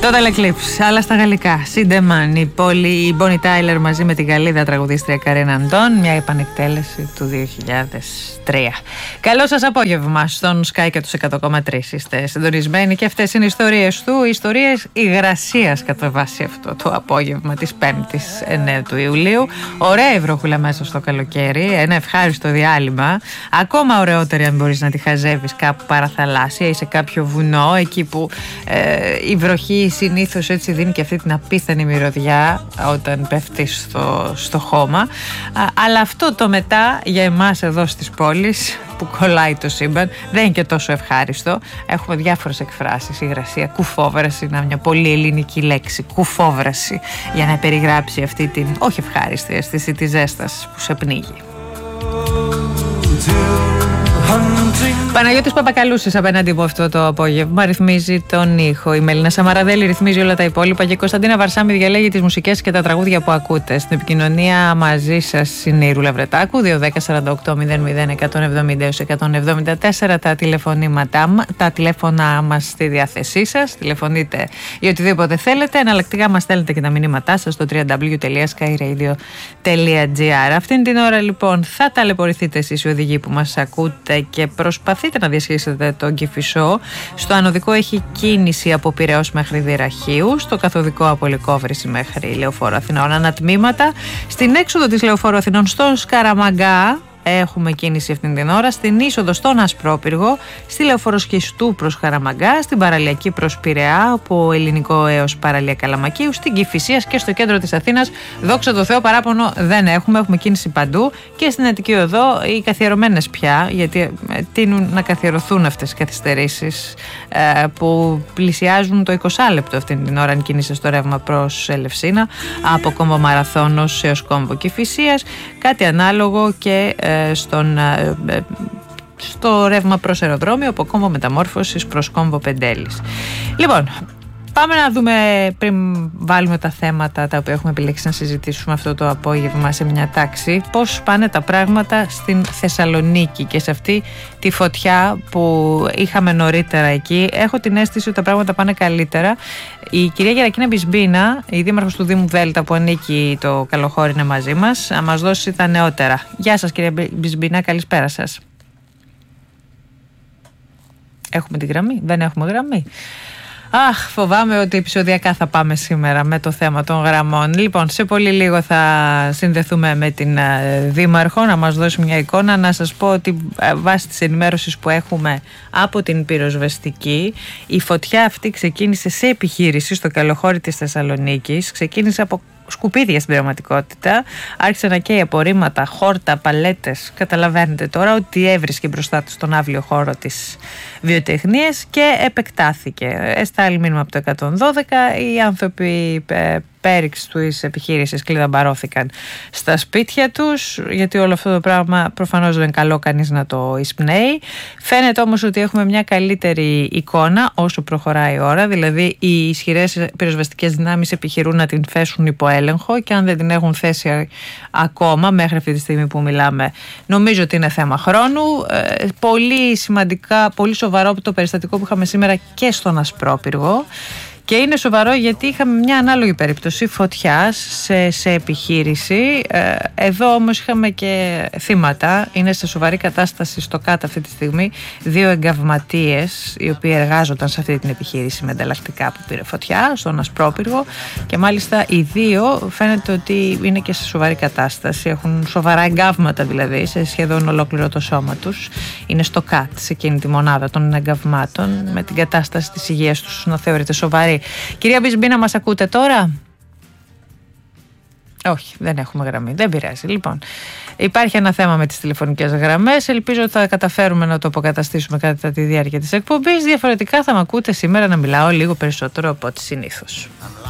Total Eclipse, αλλά στα γαλλικά. Σίντεμαν, η Bonnie Tyler μαζί με την Γαλλίδα τραγουδίστρια Καρίνα Αντών, μια επανεκτέλεση του 2003. Καλό σας απόγευμα στον Sky και τους 100,3. Είστε συντονισμένοι και αυτές είναι οι ιστορίες του, ιστορίες υγρασίας κατά βάση αυτό το απόγευμα της 5ης 9 του Ιουλίου. Ωραία βροχούλα μέσα στο καλοκαίρι, ένα ευχάριστο διάλειμμα. Ακόμα ωραιότερη αν μπορείς να τη χαζεύεις κάπου παραθαλάσσια ή σε κάποιο βουνό, εκεί που η βροχή συνήθως έτσι δίνει και αυτή την απίθανη μυρωδιά όταν πέφτει στο χώμα. Αλλά αυτό το μετά για εμάς εδώ στις πόλεις που κολλάει το σύμπαν δεν είναι και τόσο ευχάριστο. Έχουμε διάφορες εκφράσεις. Υγρασία, κουφόβραση, είναι μια πολύ ελληνική λέξη, κουφόβραση, για να περιγράψει αυτή την όχι ευχάριστη αίσθηση της ζέστας που σε πνίγει. Παναγιώτης Παπακαλούσης απέναντι από αυτό το απόγευμα ρυθμίζει τον ήχο. Η Μελίνα Σαμαραδέλη ρυθμίζει όλα τα υπόλοιπα και η Κωνσταντίνα Βαρσάμι διαλέγει τις μουσικές και τα τραγούδια που ακούτε. Στην επικοινωνία μαζί σας είναι η Ρούλα Βρετάκου, 210-48-00-170-174 τα τηλέφωνα μας στη διάθεσή σας. Τηλεφωνείτε για οτιδήποτε θέλετε. Εναλλακτικά μας στέλνετε και τα μηνύματά σας στο www.skyradio.gr. Αυτήν την ώρα λοιπόν θα ταλαιπωρηθείτε εσείς οι οδηγοί που μας ακούτε και προσπαθείτε να διασχίσετε τον Κηφισό. Στο ανωδικό έχει κίνηση από Πειραιώς μέχρι Δυραχείου, στο καθοδικό από Λυκόβρηση μέχρι Λεωφόρο Αθηνών ανατμήματα. Στην έξοδο της Λεωφόρου Αθηνών στον Σκαραμαγκά έχουμε κίνηση αυτήν την ώρα, στην είσοδο στον Ασπρόπυργο, στη Λεωφόρο Σχιστού προς Χαραμαγκά, στην παραλιακή προς Πειραιά, από Ελληνικό έως παραλία Καλαμακίου, στην Κηφισίας και στο κέντρο της Αθήνας. Δόξα τω Θεώ, παράπονο δεν έχουμε κίνηση παντού και στην Αττική Οδό οι καθιερωμένες πια, γιατί τείνουν να καθιερωθούν αυτές οι καθυστερήσεις που πλησιάζουν το 20 λεπτό αυτήν την ώρα αν κίνησε στο ρεύμα προς Ελευσίνα, από κόμβο Μαραθώνος έως κόμβο Κηφισίας, κάτι ανάλογο και στο ρεύμα προς αεροδρόμιο, από κόμβο Μεταμόρφωσης προς κόμβο Πεντέλης. Λοιπόν, πάμε να δούμε, πριν βάλουμε τα θέματα τα οποία έχουμε επιλέξει να συζητήσουμε αυτό το απόγευμα σε μια τάξη, πώς πάνε τα πράγματα στην Θεσσαλονίκη και σε αυτή τη φωτιά που είχαμε νωρίτερα εκεί. Έχω την αίσθηση ότι τα πράγματα πάνε καλύτερα. Η κυρία Γερακίνα Μπισμπίνα, η δήμαρχος του Δήμου Δέλτα που ανήκει το Καλοχώρι, είναι μαζί μας, να μας δώσει τα νεότερα. Γεια σας κυρία Μπισμπίνα, καλησπέρα σας. Έχουμε τη γραμμή, δεν έχουμε γραμμή. Αχ, φοβάμαι ότι επεισοδιακά θα πάμε σήμερα με το θέμα των γραμμών. Λοιπόν, σε πολύ λίγο θα συνδεθούμε με την Δήμαρχο να μας δώσει μια εικόνα. Να σας πω ότι βάσει της ενημέρωσης που έχουμε από την πυροσβεστική, η φωτιά αυτή ξεκίνησε σε επιχείρηση στο Καλοχώρι της Θεσσαλονίκης. Ξεκίνησε από σκουπίδια στην πραγματικότητα. Άρχισε να καίει απορρίμματα, χόρτα, παλέτες. Καταλαβαίνετε τώρα ότι έβρισκε μπροστά του στον αύλιο χώρο της βιοτεχνίας και επεκτάθηκε. Εστάλει μήνυμα από το 112. Οι άνθρωποι πέριξ της επιχείρησης κλειδαμπαρώθηκαν στα σπίτια τους, γιατί όλο αυτό το πράγμα προφανώς δεν είναι καλό κανείς να το εισπνέει. Φαίνεται όμως ότι έχουμε μια καλύτερη εικόνα όσο προχωράει η ώρα, δηλαδή οι ισχυρές πυροσβεστικές δυνάμεις επιχειρούν να την θέσουν υπό έλεγχο και αν δεν την έχουν θέσει ακόμα μέχρι αυτή τη στιγμή που μιλάμε, νομίζω ότι είναι θέμα χρόνου. Πολύ σημαντικά, πολύ σοβαρό το περιστατικό που είχαμε σήμερα και στον Ασπρόπυργο. Και είναι σοβαρό γιατί είχαμε μια ανάλογη περίπτωση φωτιάς σε επιχείρηση. Εδώ όμως είχαμε και θύματα. Είναι σε σοβαρή κατάσταση στο ΚΑΤ αυτή τη στιγμή 2 εγκαυματίες οι οποίοι εργάζονταν σε αυτή την επιχείρηση με ανταλλακτικά που πήρε φωτιά στον Ασπρόπυργο και μάλιστα οι 2 φαίνεται ότι είναι και σε σοβαρή κατάσταση. Έχουν σοβαρά εγκαύματα δηλαδή σε σχεδόν ολόκληρο το σώμα τους. Είναι στο ΚΑΤ, σε εκείνη τη μονάδα των εγκαυμάτων, με την κατάσταση της υγείας τους να θεωρείται σοβαρή. Κυρία Μπισμπίνα, μας ακούτε τώρα? Όχι, δεν έχουμε γραμμή, δεν πειράζει. Λοιπόν, υπάρχει ένα θέμα με τις τηλεφωνικές γραμμές. Ελπίζω ότι θα καταφέρουμε να το αποκαταστήσουμε κατά τη διάρκεια της εκπομπής. Διαφορετικά θα με ακούτε σήμερα να μιλάω λίγο περισσότερο από ό,τι συνήθως.